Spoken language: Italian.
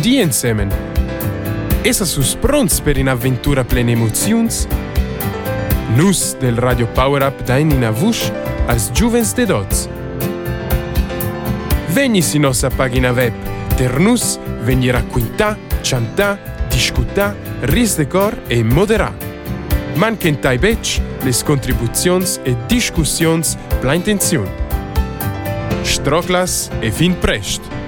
gaudir insieme. Essa sus pronts per un'avventura plena emozions? Nus del Radio Power Up dain in avush als giuvens de dots. Vegni si nostra pagina web, ter nus vegni racquintà, chantà, discutà, ris de cor e moderà. Manquentai bec les contribuzions e discussions pla intenziun. Stroclas e fin prest!